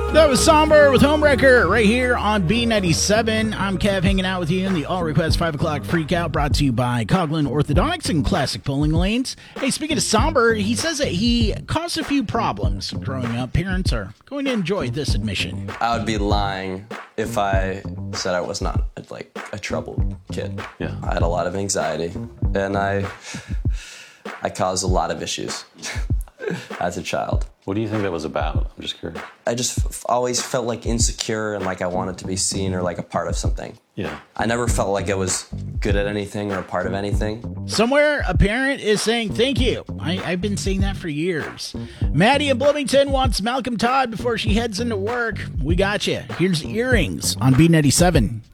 That was Somber with Homewrecker right here on B97. I'm Kev hanging out with you in the All Request 5 o'clock Freakout brought to you by Coughlin Orthodontics and Classic Pulling Lanes. Hey, speaking of Somber, he says that he caused a few problems growing up. Parents are going to enjoy this admission. I would be lying if I said I was not like a troubled kid. Yeah. I had a lot of anxiety and I caused a lot of issues as a child. What do you think that was about? I'm just curious. I just always felt like insecure and like I wanted to be seen or like a part of something. Yeah. I never felt like I was good at anything or a part of anything. Somewhere, a parent is saying thank you. I've been saying that for years. Maddie in Bloomington wants Malcolm Todd before she heads into work. We got you. Here's Earrings on B97.